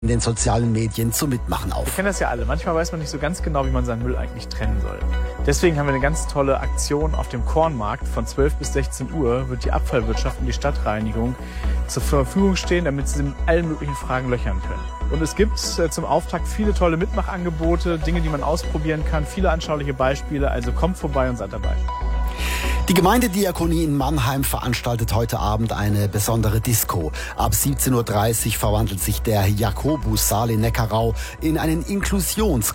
in den sozialen Medien zum Mitmachen Wir auf. kennen das ja alle. Manchmal weiß man nicht so ganz genau, wie man seinen Müll eigentlich trennen soll. Deswegen haben wir eine ganz tolle Aktion auf dem Kornmarkt. Von 12 bis 16 Uhr wird die Abfallwirtschaft und die Stadtreinigung zur Verfügung stehen, damit sie mit allen möglichen Fragen löchern können. Und es gibt zum Auftakt viele tolle Mitmachangebote, Dinge, die man ausprobieren kann, viele anschauliche Beispiele. Also kommt vorbei und seid dabei. Die Gemeindediakonie in Mannheim veranstaltet heute Abend eine besondere Disco. Ab 17:30 Uhr verwandelt sich der Jakobussaal in Neckarau in einen